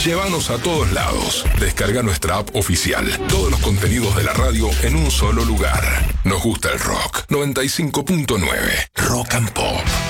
Llévanos a todos lados. Descarga nuestra app oficial. Todos los contenidos de la radio en un solo lugar. Nos gusta el rock. 95.9. Rock and Pop.